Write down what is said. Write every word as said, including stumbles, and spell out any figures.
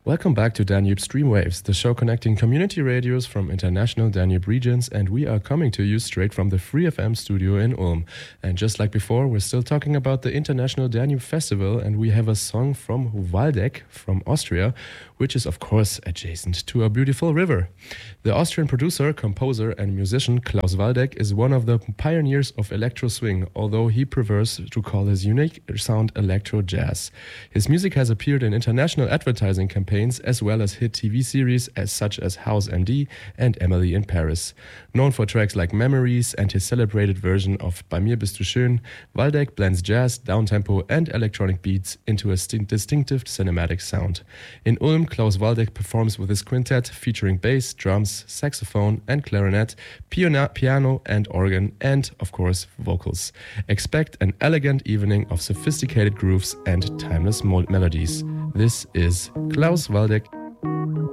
Welcome back to Danube Streamwaves, the show connecting community radios from international Danube regions, and we are coming to you straight from the Free F M studio in Ulm. And just like before, we're still talking about the International Danube Festival, and we have a song from Waldeck from Austria, which is of course adjacent to a beautiful river. The Austrian producer, composer and musician Klaus Waldeck is one of the pioneers of electro swing, although he prefers to call his unique sound electro jazz. His music has appeared in international advertising campaigns as well as hit T V series as such as House M D and Emily in Paris. Known for tracks like Memories and his celebrated version of Bei mir bist du schön, Waldeck blends jazz, downtempo and electronic beats into a st- distinctive cinematic sound. In Ulm, Klaus Waldeck performs with his quintet featuring bass, drums, saxophone and clarinet, piano, piano and organ, and, of course, vocals. Expect an elegant evening of sophisticated grooves and timeless mo- melodies. This is Klaus Waldeck.